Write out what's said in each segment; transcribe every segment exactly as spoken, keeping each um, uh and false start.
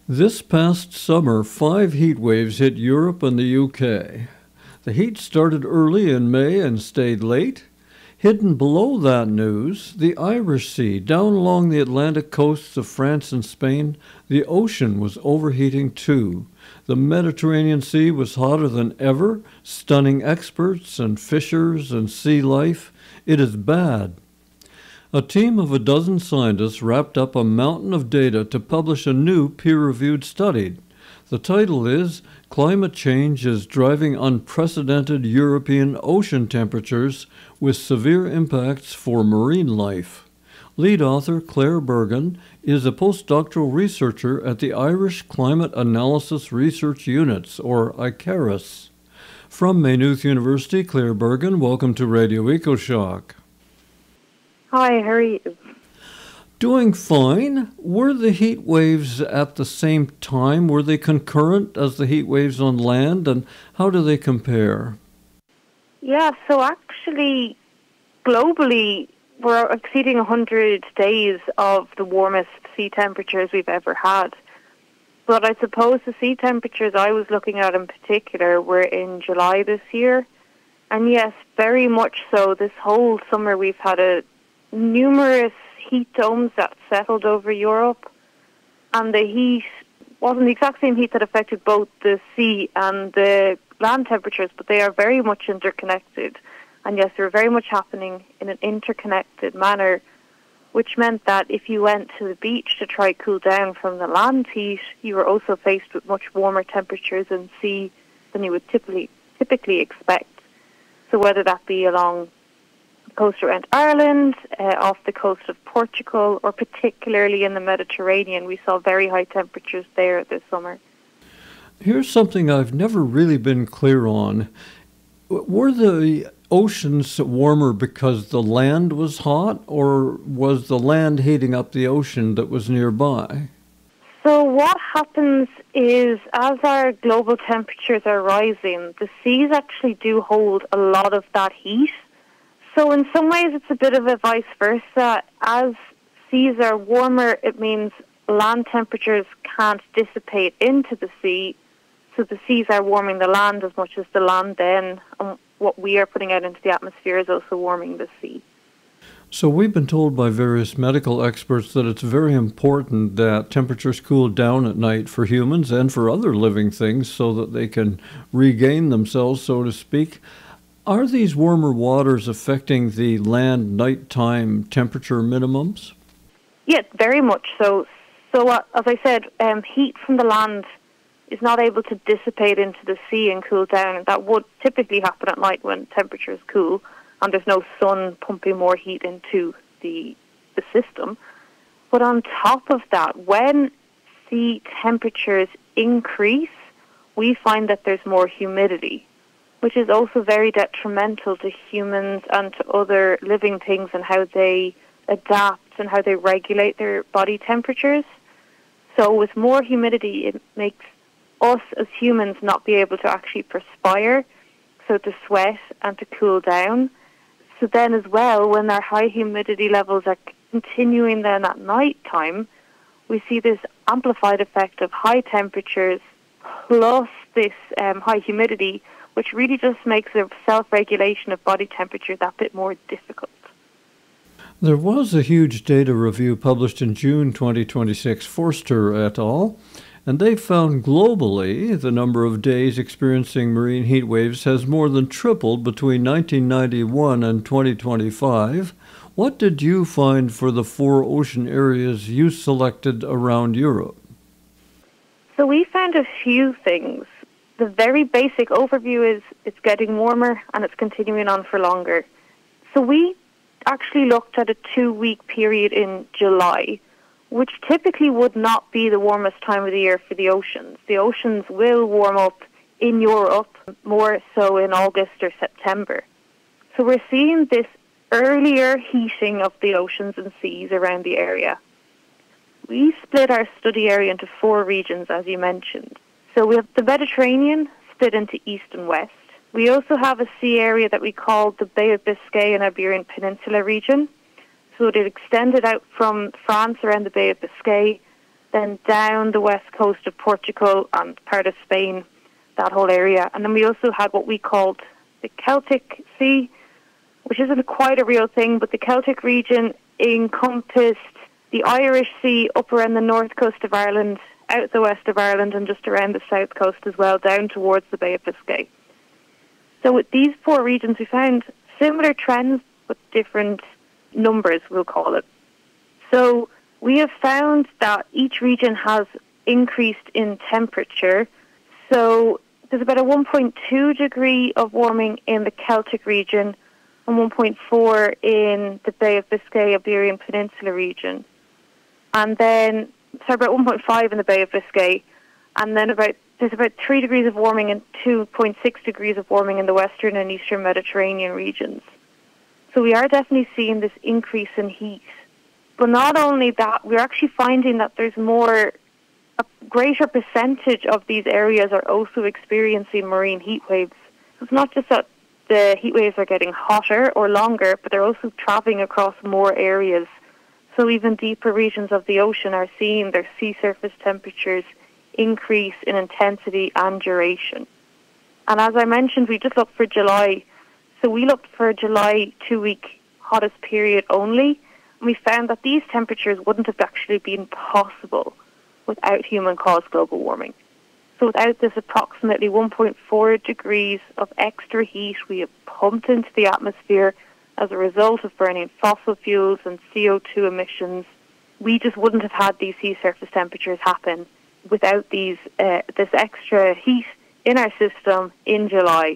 This past summer, five heat waves hit Europe and the U K. The heat started early in May and stayed late. Hidden below that news, the Irish Sea, down along the Atlantic coasts of France and Spain, the ocean was overheating too. The Mediterranean Sea was hotter than ever, stunning experts and fishers and sea life. It is bad. A team of a dozen scientists wrapped up a mountain of data to publish a new peer-reviewed study. The title is Climate Change is Driving Unprecedented European Ocean Temperatures with Severe Impacts for Marine Life. Lead author Claire Bergen is a postdoctoral researcher at the Irish Climate Analysis Research Units, or ICARUS. From Maynooth University, Claire Bergen, welcome to Radio EcoShock. Hi, how are you? Doing fine. Were the heat waves at the same time? Were they concurrent as the heat waves on land? And how do they compare? Yeah, so actually, globally, we're exceeding one hundred days of the warmest sea temperatures we've ever had. But I suppose the sea temperatures I was looking at in particular were in July this year. And yes, very much so. This whole summer we've had a numerous heat domes that settled over Europe, and the heat wasn't the exact same heat that affected both the sea and the land temperatures, but they are very much interconnected. And yes, they were very much happening in an interconnected manner, which meant that if you went to the beach to try cool down from the land heat, you were also faced with much warmer temperatures in sea than you would typically typically expect. So whether that be along coast around Ireland, uh, off the coast of Portugal, or particularly in the Mediterranean, we saw very high temperatures there this summer. Here's something I've never really been clear on. Were the oceans warmer because the land was hot, or was the land heating up the ocean that was nearby? So what happens is, as our global temperatures are rising, the seas actually do hold a lot of that heat. So in some ways it's a bit of a vice versa. As seas are warmer, it means land temperatures can't dissipate into the sea, so the seas are warming the land as much as the land then, and what we are putting out into the atmosphere is also warming the sea. So we've been told by various medical experts that it's very important that temperatures cool down at night for humans and for other living things so that they can regain themselves, so to speak. Are these warmer waters affecting the land nighttime temperature minimums? Yes, very much so. So, uh, as I said, um, heat from the land is not able to dissipate into the sea and cool down. And that would typically happen at night when temperatures cool and there's no sun pumping more heat into the, the system. But on top of that, when sea temperatures increase, we find that there's more humidity, which is also very detrimental to humans and to other living things and how they adapt and how they regulate their body temperatures. So with more humidity, it makes us as humans not be able to actually perspire, so to sweat and to cool down. So then as well, when our high humidity levels are continuing then at night time, we see this amplified effect of high temperatures plus this um, high humidity, which really just makes the self-regulation of body temperature that bit more difficult. There was a huge data review published in June twenty twenty-six, Forster et al., and they found globally the number of days experiencing marine heat waves has more than tripled between nineteen ninety-one and twenty twenty-five. What did you find for the four ocean areas you selected around Europe? So we found a few things. The very basic overview is it's getting warmer and it's continuing on for longer. So we actually looked at a two-week period in July, which typically would not be the warmest time of the year for the oceans. The oceans will warm up in Europe, more so in August or September. So we're seeing this earlier heating of the oceans and seas around the area. We split our study area into four regions, as you mentioned. So we have the Mediterranean split into east and west. We also have a sea area that we call the Bay of Biscay and Iberian Peninsula region. So it extended out from France around the Bay of Biscay then down the west coast of Portugal and part of Spain, that whole area. And then we also had what we called the Celtic Sea, which isn't quite a real thing, but the Celtic region encompassed the Irish Sea up around the north coast of Ireland, out the west of Ireland, and just around the south coast as well, down towards the Bay of Biscay. So with these four regions, we found similar trends, but different numbers, we'll call it. So we have found that each region has increased in temperature. So there's about a one point two degree of warming in the Celtic region and one point four in the Bay of Biscay, Iberian Peninsula region. And then, sorry, about one point five in the Bay of Biscay. And then about there's about three degrees of warming and two point six degrees of warming in the Western and Eastern Mediterranean regions. So we are definitely seeing this increase in heat. But not only that, we're actually finding that there's more, a greater percentage of these areas are also experiencing marine heat waves. So it's not just that the heat waves are getting hotter or longer, but they're also traveling across more areas. So even deeper regions of the ocean are seeing their sea surface temperatures increase in intensity and duration. And as I mentioned, we just looked for July. So we looked for July two-week hottest period only, and we found that these temperatures wouldn't have actually been possible without human-caused global warming. So without this approximately one point four degrees of extra heat we have pumped into the atmosphere as a result of burning fossil fuels and C O two emissions, we just wouldn't have had these sea surface temperatures happen without these uh, this extra heat in our system in July.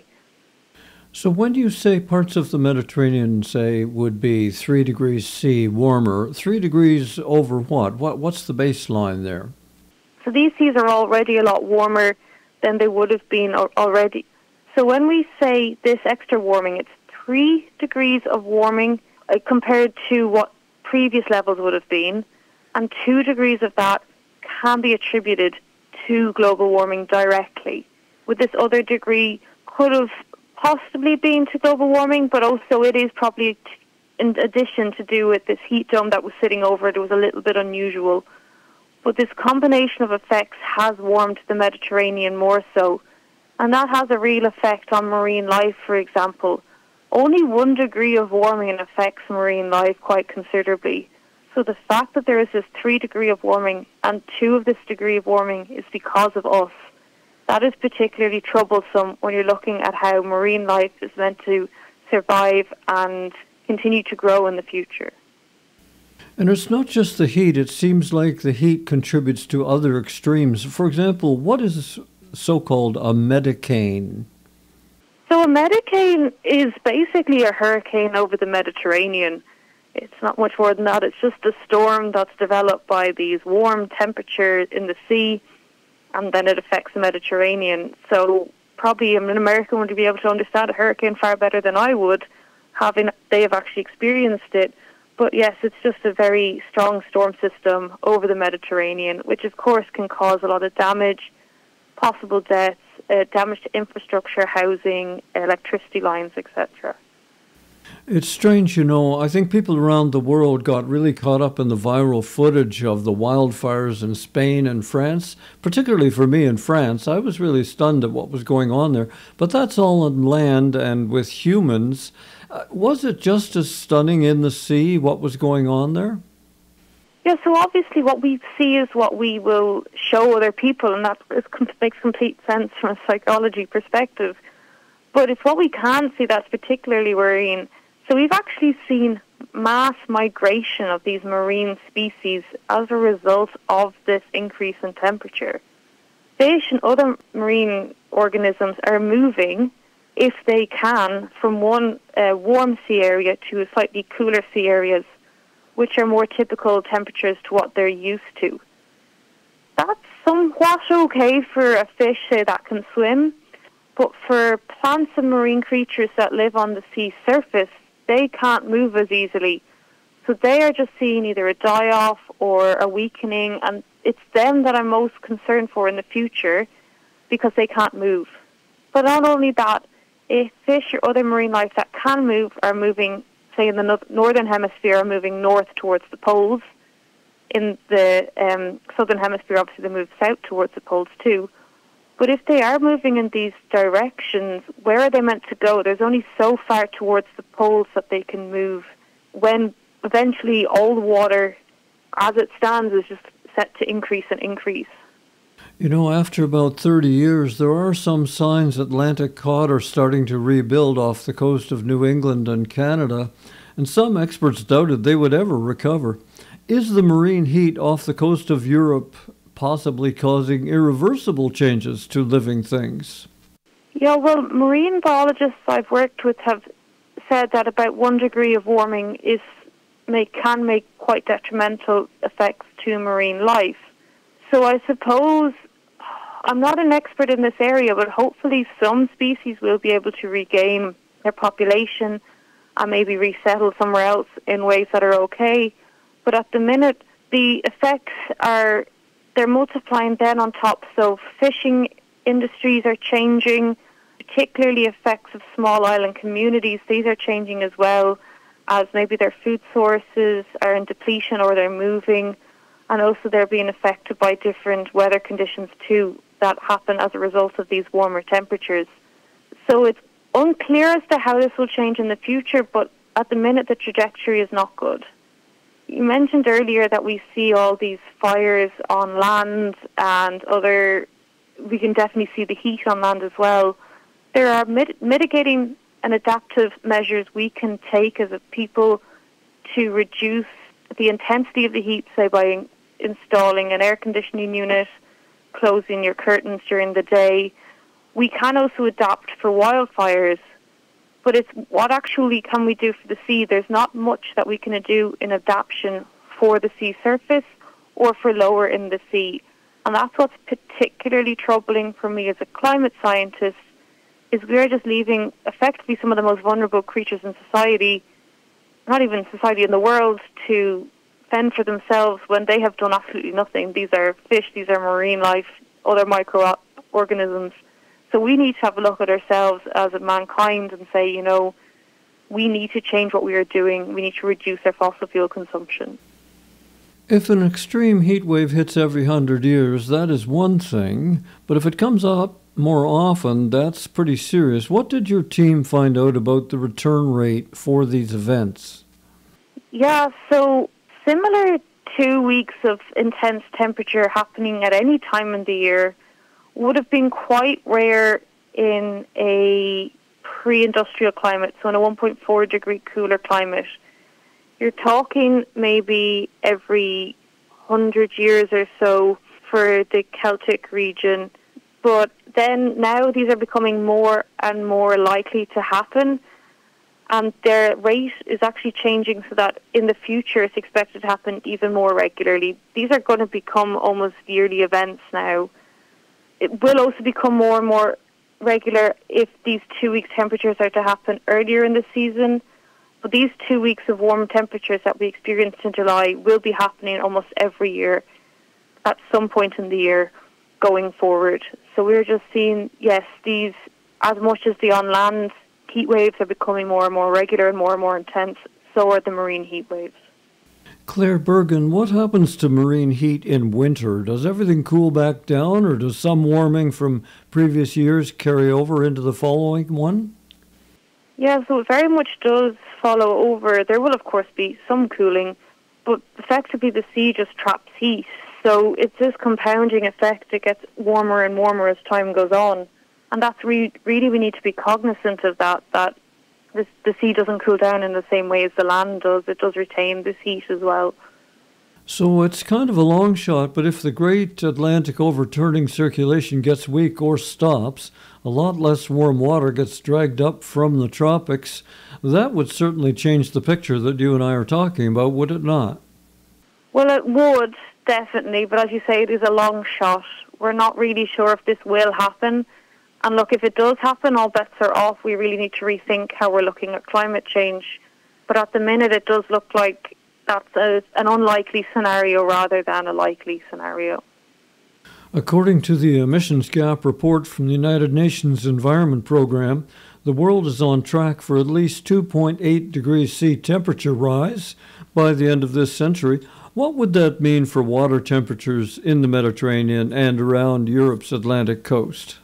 So when you say parts of the Mediterranean, say, would be three degrees C warmer, three degrees over what? What what's the baseline there? So these seas are already a lot warmer than they would have been already. So when we say this extra warming, it's three degrees of warming uh, compared to what previous levels would have been, and two degrees of that can be attributed to global warming directly. With this other degree could have possibly been to global warming, but also it is probably t- in addition to do with this heat dome that was sitting over it. It was a little bit unusual. But this combination of effects has warmed the Mediterranean more so, and that has a real effect on marine life, for example. Only one degree of warming affects marine life quite considerably. So the fact that there is this three degree of warming and two of this degree of warming is because of us. That is particularly troublesome when you're looking at how marine life is meant to survive and continue to grow in the future. And it's not just the heat. It seems like the heat contributes to other extremes. For example, what is so-called a medicane? So a medicane is basically a hurricane over the Mediterranean. It's not much more than that. It's just a storm that's developed by these warm temperatures in the sea, and then it affects the Mediterranean. So probably an American would be able to understand a hurricane far better than I would, having they have actually experienced it. But yes, it's just a very strong storm system over the Mediterranean, which of course can cause a lot of damage, possible deaths, uh, damage to infrastructure, housing, electricity lines, et cetera. It's strange, you know. I think people around the world got really caught up in the viral footage of the wildfires in Spain and France, particularly for me in France. I was really stunned at what was going on there. But that's all on land and with humans. Uh, was it just as stunning in the sea, what was going on there? Yeah, so obviously what we see is what we will show other people, and that is, makes complete sense from a psychology perspective. But it's what we can see that's particularly worrying. So we've actually seen mass migration of these marine species as a result of this increase in temperature. Fish and other marine organisms are moving, if they can, from one uh, warm sea area to a slightly cooler sea areas, which are more typical temperatures to what they're used to. That's somewhat okay for a fish, say, that can swim, but for plants and marine creatures that live on the sea surface, they can't move as easily. So they are just seeing either a die-off or a weakening, and it's them that I'm most concerned for in the future because they can't move. But not only that, if fish or other marine life that can move are moving, say in the no- northern hemisphere, are moving north towards the poles, in the um, southern hemisphere, obviously they move south towards the poles too. But if they are moving in these directions, where are they meant to go? There's only so far towards the poles that they can move when eventually all the water, as it stands, is just set to increase and increase. You know, after about thirty years, there are some signs Atlantic cod are starting to rebuild off the coast of New England and Canada, and some experts doubted they would ever recover. Is the marine heat off the coast of Europe possibly causing irreversible changes to living things? Yeah, well, marine biologists I've worked with have said that about one degree of warming is may, can make quite detrimental effects to marine life. So I suppose, I'm not an expert in this area, but hopefully some species will be able to regain their population and maybe resettle somewhere else in ways that are okay. But at the minute, the effects are, they're multiplying then on top. So fishing industries are changing, particularly effects of small island communities. These are changing as well, as maybe their food sources are in depletion or they're moving. And also they're being affected by different weather conditions too that happen as a result of these warmer temperatures. So it's unclear as to how this will change in the future, but at the minute the trajectory is not good. You mentioned earlier that we see all these fires on land and other, we can definitely see the heat on land as well. There are mit- mitigating and adaptive measures we can take as a people to reduce the intensity of the heat, say by in- installing an air conditioning unit, closing your curtains during the day. We can also adapt for wildfires, but it's what actually can we do for the sea? There's not much that we can do in adaptation for the sea surface or for lower in the sea. And that's what's particularly troubling for me as a climate scientist, is we're just leaving effectively some of the most vulnerable creatures in society, not even society in the world, to fend for themselves when they have done absolutely nothing. These are fish, these are marine life, other microorganisms. So we need to have a look at ourselves as a mankind and say, you know, we need to change what we are doing. We need to reduce our fossil fuel consumption. If an extreme heat wave hits every hundred years, that is one thing. But if it comes up more often, that's pretty serious. What did your team find out about the return rate for these events? Yeah, so similar two weeks of intense temperature happening at any time in the year would have been quite rare in a pre-industrial climate, so in a one point four degree cooler climate. You're talking maybe every hundred years or so for the Celtic region, but then now these are becoming more and more likely to happen, and their rate is actually changing so that in the future it's expected to happen even more regularly. These are going to become almost yearly events now. It will also become more and more regular if these two weeks temperatures are to happen earlier in the season. But these two weeks of warm temperatures that we experienced in July will be happening almost every year at some point in the year going forward. So we're just seeing, yes, these, as much as the on-land heat waves are becoming more and more regular and more and more intense, so are the marine heat waves. Claire Bergen, what happens to marine heat in winter? Does everything cool back down, or does some warming from previous years carry over into the following one? Yeah, so it very much does follow over. There will, of course, be some cooling, but effectively the sea just traps heat. So it's this compounding effect. It gets warmer and warmer as time goes on. And that's re- really, we need to be cognizant of that, that the, the sea doesn't cool down in the same way as the land does. It does retain this heat as well. So it's kind of a long shot, but if the great Atlantic overturning circulation gets weak or stops, a lot less warm water gets dragged up from the tropics. That would certainly change the picture that you and I are talking about, would it not? Well, it would, definitely, but as you say, it is a long shot. We're not really sure if this will happen. And look, if it does happen, all bets are off. We really need to rethink how we're looking at climate change. But at the minute, it does look like that's a, an unlikely scenario rather than a likely scenario. According to the emissions gap report from the United Nations Environment Program, the world is on track for at least two point eight degrees C temperature rise by the end of this century. What would that mean for water temperatures in the Mediterranean and around Europe's Atlantic coast?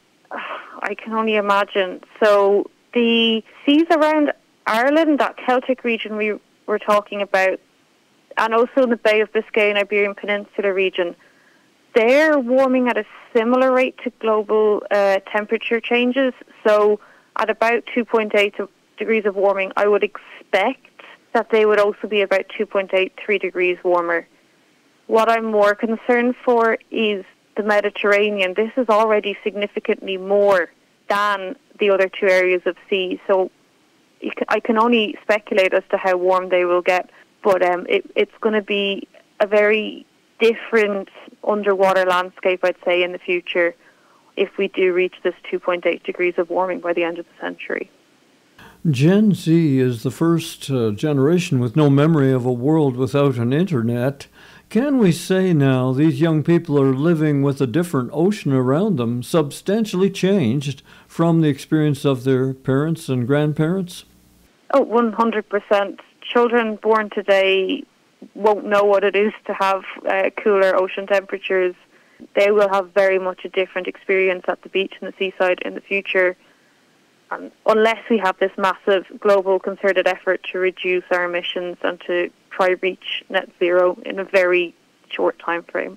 I can only imagine. So the seas around Ireland, that Celtic region we were talking about, and also in the Bay of Biscay and Iberian Peninsula region, they're warming at a similar rate to global uh, temperature changes. So at about two point eight degrees of warming, I would expect that they would also be about two point eight three degrees warmer. What I'm more concerned for is the Mediterranean. This is already significantly more than the other two areas of sea. So I can only speculate as to how warm they will get, but um, it, it's going to be a very different underwater landscape, I'd say, in the future if we do reach this two point eight degrees of warming by the end of the century. Gen Z is the first uh, generation with no memory of a world without an internet. Can we say now these young people are living with a different ocean around them, substantially changed from the experience of their parents and grandparents? Oh, one hundred percent. Children born today won't know what it is to have uh, cooler ocean temperatures. They will have very much a different experience at the beach and the seaside in the future. Um, unless we have this massive global concerted effort to reduce our emissions and to try reach net zero in a very short time frame.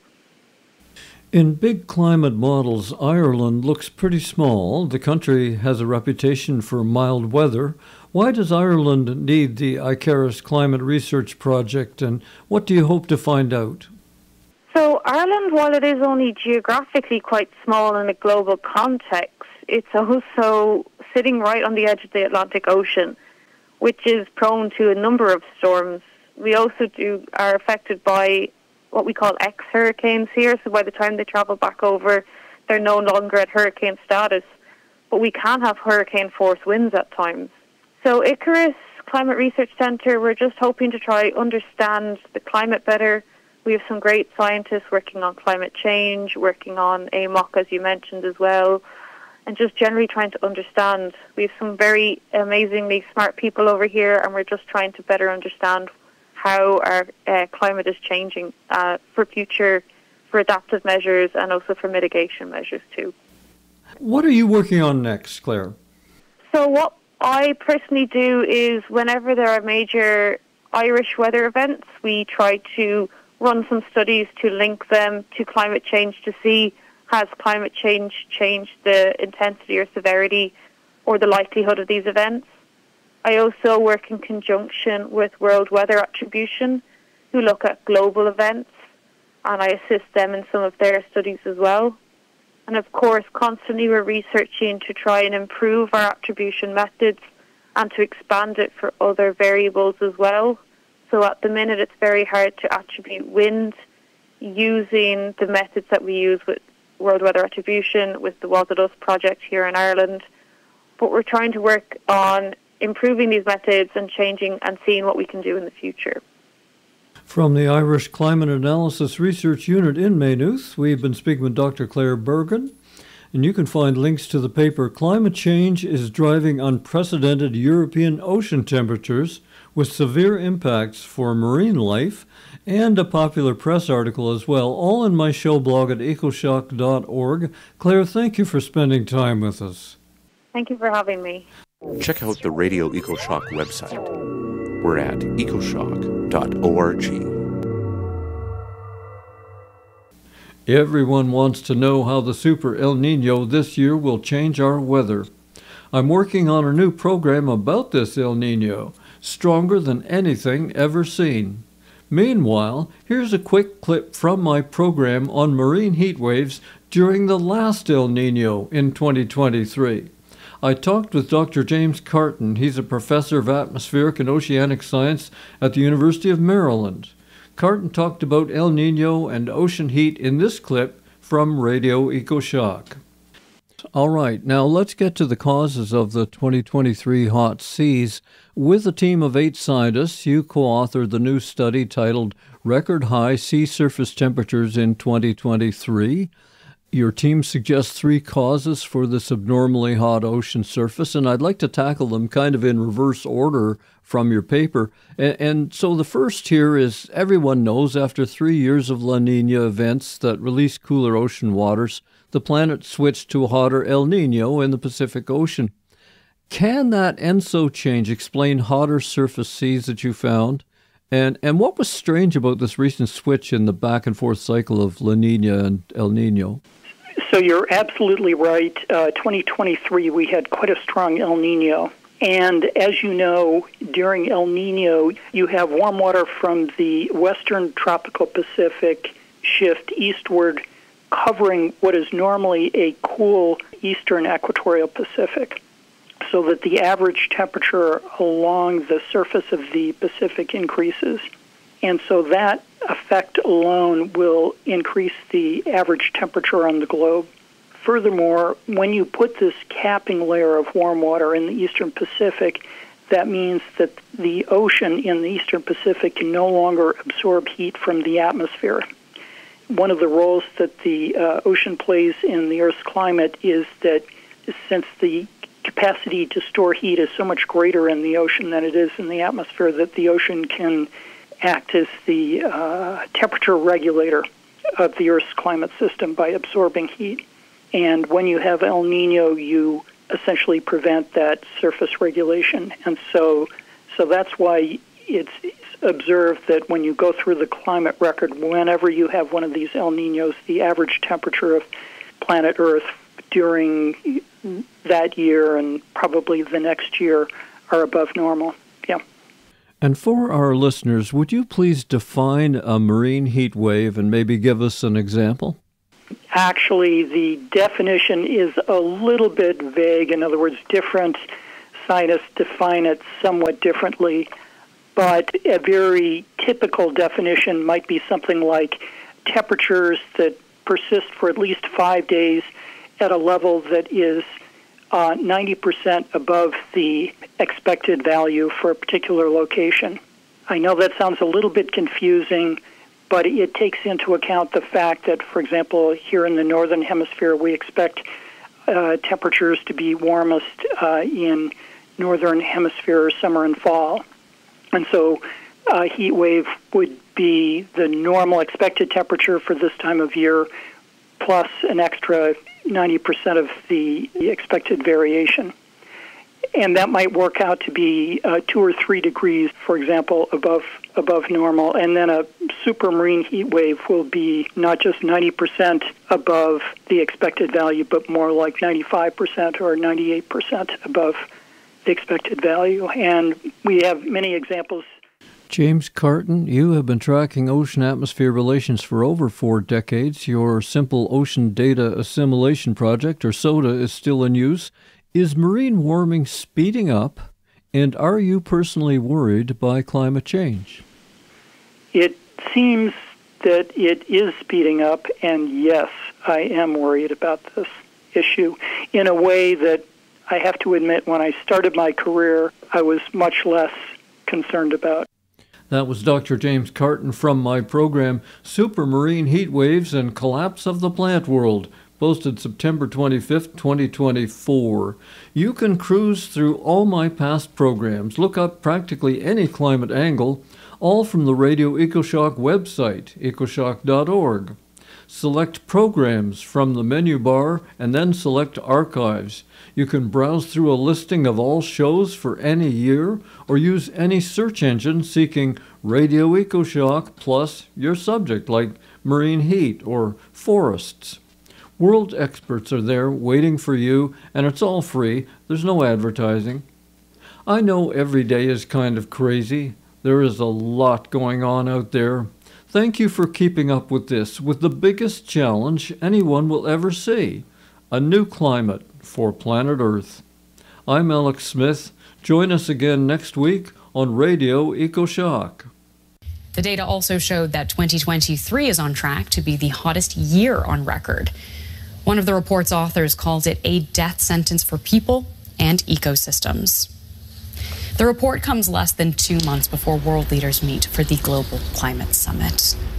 In big climate models, Ireland looks pretty small. The country has a reputation for mild weather. Why does Ireland need the Icarus Climate Research Project, and what do you hope to find out? So Ireland, while it is only geographically quite small in a global context, it's also sitting right on the edge of the Atlantic Ocean, which is prone to a number of storms. We also do are affected by what we call ex-hurricanes here, so by the time they travel back over, they're no longer at hurricane status. But we can have hurricane-force winds at times. So Icarus Climate Research Centre, we're just hoping to try understand the climate better. We have some great scientists working on climate change, working on A M O C, as you mentioned as well, and just generally trying to understand. We have some very amazingly smart people over here, and we're just trying to better understand how our uh, climate is changing uh, for future, for adaptive measures and also for mitigation measures too. What are you working on next, Claire? So what I personally do is whenever there are major Irish weather events, we try to run some studies to link them to climate change to see has climate change changed the intensity or severity or the likelihood of these events. I also work in conjunction with World Weather Attribution, who look at global events, and I assist them in some of their studies as well. And of course, constantly we're researching to try and improve our attribution methods and to expand it for other variables as well. So at the minute, it's very hard to attribute wind using the methods that we use with World Weather Attribution, with the Was It Us project here in Ireland. But we're trying to work on improving these methods and changing and seeing what we can do in the future. From the Irish Climate Analysis Research Unit in Maynooth, we've been speaking with Doctor Claire Bergen, and you can find links to the paper Climate Change is Driving Unprecedented European Ocean Temperatures with Severe Impacts for Marine Life, and a popular press article as well, all in my show blog at ecoshock dot org. Claire, thank you for spending time with us. Thank you for having me. Check out the Radio EcoShock website. We're at ecoshock dot org. Everyone wants to know how the Super El Nino this year will change our weather. I'm working on a new program about this El Nino, stronger than anything ever seen. Meanwhile, here's a quick clip from my program on marine heat waves during the last El Nino in twenty twenty-three. I talked with Doctor James Carton. He's a professor of atmospheric and oceanic science at the University of Maryland. Carton talked about El Nino and ocean heat in this clip from Radio EcoShock. All right, now let's get to the causes of the twenty twenty-three hot seas. With a team of eight scientists, you co-authored the new study titled Record High Sea Surface Temperatures in twenty twenty-three. Your team suggests three causes for this abnormally hot ocean surface, and I'd like to tackle them kind of in reverse order from your paper. And, and so the first here is, everyone knows after three years of La Nina events that released cooler ocean waters, the planet switched to a hotter El Nino in the Pacific Ocean. Can that ENSO change explain hotter surface seas that you found? And and what was strange about this recent switch in the back and forth cycle of La Nina and El Nino? So you're absolutely right. Uh, twenty twenty-three, we had quite a strong El Nino. And as you know, during El Nino, you have warm water from the western tropical Pacific shift eastward, covering what is normally a cool eastern equatorial Pacific, so that the average temperature along the surface of the Pacific increases. And so that effect alone will increase the average temperature on the globe. Furthermore, when you put this capping layer of warm water in the eastern Pacific, that means that the ocean in the eastern Pacific can no longer absorb heat from the atmosphere. One of the roles that the uh, ocean plays in the Earth's climate is that since the capacity to store heat is so much greater in the ocean than it is in the atmosphere, that the ocean can act as the uh, temperature regulator of the Earth's climate system by absorbing heat. And when you have El Nino, you essentially prevent that surface regulation. And so so that's why it's observed that when you go through the climate record, whenever you have one of these El Ninos, the average temperature of planet Earth during that year and probably the next year are above normal. Yeah. And for our listeners, would you please define a marine heat wave and maybe give us an example? Actually, the definition is a little bit vague. In other words, different scientists define it somewhat differently. But a very typical definition might be something like temperatures that persist for at least five days at a level that is uh, ninety percent above the expected value for a particular location. I know that sounds a little bit confusing, but it takes into account the fact that, for example, here in the northern hemisphere, we expect uh, temperatures to be warmest uh, in northern hemisphere summer and fall. And so a uh, heat wave would be the normal expected temperature for this time of year, plus an extra ninety percent of the expected variation. And that might work out to be uh, two or three degrees, for example, above above normal. And then a supermarine heat wave will be not just ninety percent above the expected value, but more like ninety-five percent or ninety-eight percent above the expected value. And we have many examples. James Carton, you have been tracking ocean-atmosphere relations for over four decades. Your Simple Ocean Data Assimilation Project, or SODA, is still in use. Is marine warming speeding up, and are you personally worried by climate change? It seems that it is speeding up, and yes, I am worried about this issue in a way that I have to admit when I started my career, I was much less concerned about. That was Doctor James Carton from my program, Supermarine Heat Waves and Collapse of the Plant World, posted September twenty-fifth, twenty twenty-four. You can cruise through all my past programs, look up practically any climate angle, all from the Radio EcoShock website, ecoshock dot org. Select Programs from the menu bar and then select Archives. You can browse through a listing of all shows for any year or use any search engine seeking Radio EcoShock plus your subject like marine heat or forests. World experts are there waiting for you, and it's all free. There's no advertising. I know every day is kind of crazy. There is a lot going on out there. Thank you for keeping up with this, with the biggest challenge anyone will ever see, a new climate for planet Earth. I'm Alex Smith. Join us again next week on Radio EcoShock. The data also showed that twenty twenty-three is on track to be the hottest year on record. One of the report's authors calls it a death sentence for people and ecosystems. The report comes less than two months before world leaders meet for the Global Climate Summit. And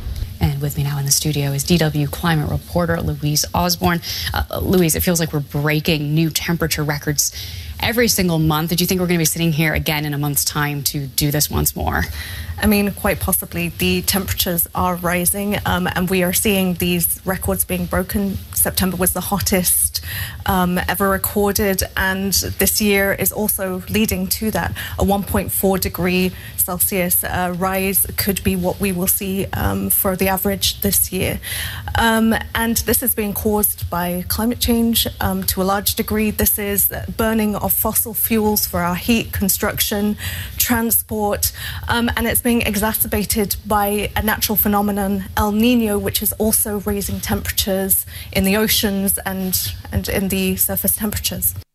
And with me now in the studio is D W climate reporter Louise Osborne. Uh, Louise, it feels like we're breaking new temperature records every single month. Did you think we're going to be sitting here again in a month's time to do this once more? I mean, quite possibly. The temperatures are rising, um, and we are seeing these records being broken. September was the hottest um, ever recorded, and this year is also leading to that. A one point four degree Celsius uh, rise could be what we will see um, for the average this year. Um, and this is being caused by climate change um, to a large degree. This is burning of fossil fuels for our heat, construction, transport, um, and it's being exacerbated by a natural phenomenon, El Nino, which is also raising temperatures in the oceans and, and in the surface temperatures.